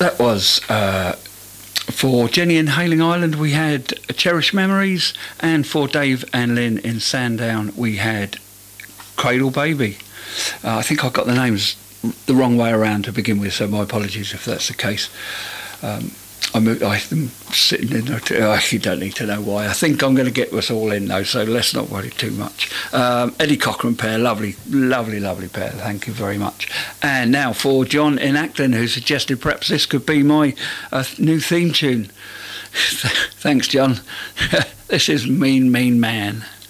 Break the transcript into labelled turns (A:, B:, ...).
A: That was for Jenny in Hailing Island, we had Cherished Memories, and for Dave and Lynn in Sandown, we had Cradle Baby. I think I got the names the wrong way around to begin with, so my apologies if that's the case. I'm sitting in there. You don't need to know why. I think I'm going to get us all in though, so let's not worry too much. Eddie Cochran pair, lovely, lovely, lovely pair. Thank you very much. And now for John in Acton, who suggested perhaps this could be my new theme tune. Thanks, John. This is Mean, Mean Man.